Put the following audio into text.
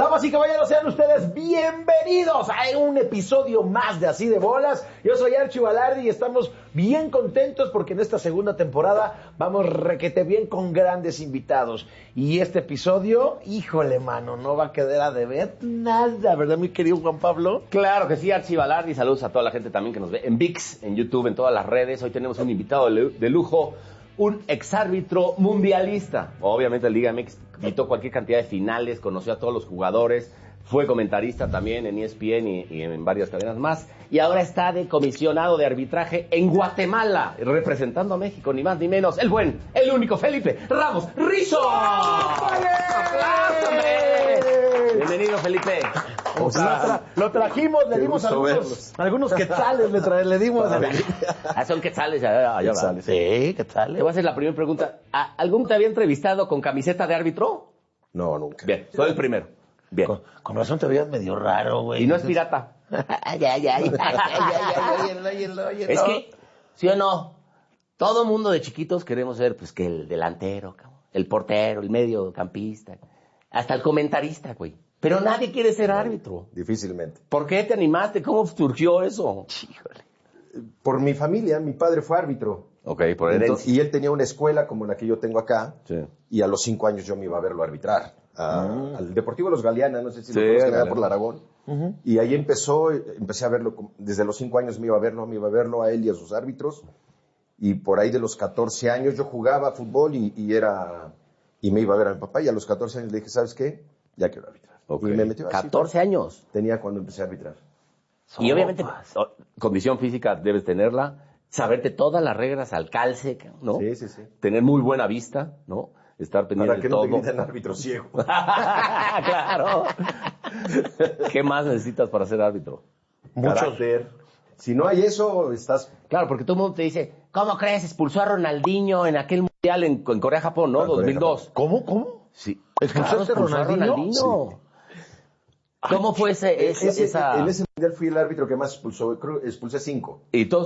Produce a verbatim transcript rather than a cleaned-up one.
Damas y caballeros, sean ustedes bienvenidos a un episodio más de Así de Bolas. Yo soy Archi Balardi y estamos bien contentos porque en esta segunda temporada vamos requete bien con grandes invitados. Y este episodio, híjole mano, no va a quedar a deber nada, ¿verdad mi querido Juan Pablo? Claro que sí, Archi Balardi. Saludos a toda la gente también que nos ve en ViX, en YouTube, en todas las redes. Hoy tenemos un invitado de lujo, un exárbitro mundialista. Obviamente el Liga M X quitó cualquier cantidad de finales, conoció a todos los jugadores, fue comentarista también en E S P N y, y en varias cadenas más, y ahora está de comisionado de arbitraje en Guatemala, representando a México, ni más ni menos, el buen, el único Felipe Ramos Rizo. ¡Aplástame! Bienvenido, Felipe. Lo, tra lo trajimos, le dimos algunos, algunos quetzales, le, tra le dimos. Ah, son quetzales, ya, ya, quetzales. Sí, quetzales. Te voy a hacer la primera pregunta. ¿Algún te había entrevistado con camiseta de árbitro? No, nunca. Bien, soy el primero. Bien. Con, con razón te veías medio raro, güey. Y no es pirata. ya, ya, ya, ya, ya, ya, Es que, ¿sí o no? Todo mundo de chiquitos queremos ser, pues, que el delantero, el portero, el mediocampista, hasta el comentarista, güey. Pero nadie quiere ser árbitro. Difícilmente. ¿Por qué te animaste? ¿Cómo surgió eso? Híjole. Por mi familia, mi padre fue árbitro. Ok, por herencia. Entonces, y él tenía una escuela como la que yo tengo acá. Sí. Y a los cinco años yo me iba a verlo arbitrar. A, mm. Al Deportivo Los Galeana, no sé si sí, lo conocen, allá por el Aragón. Uh-huh. Y ahí empezó, empecé a verlo, desde los cinco años me iba a verlo, me iba a verlo a él y a sus árbitros. Y por ahí de los catorce años yo jugaba fútbol y, y era, y me iba a ver a mi papá. Y a los catorce años le dije, ¿sabes qué? Ya quiero arbitrar. Okay. Y me metió así. catorce años. Tenía cuando empecé a arbitrar. Y oh, obviamente, oh, condición física debes tenerla, saberte todas las reglas al calce, ¿no? Sí, sí, sí. Tener muy buena vista, ¿no? Estar pendiente de todo. Para que no te griten árbitro ciego. Claro. ¿Qué más necesitas para ser árbitro? Mucho. Carácter. Si no hay eso, estás... Claro, porque todo el mundo te dice, ¿cómo crees? Expulsó a Ronaldinho en aquel mundial en, en Corea-Japón, ¿no? dos mil dos. ¿Cómo? ¿Cómo? Sí. ¿Expulsaste claro, a Ronaldinho? Ronaldinho. Sí. ¿Cómo fue ese, ese, ese esa...? En ese mundial fui el árbitro que más expulsó, creo expulsé cinco. Y todos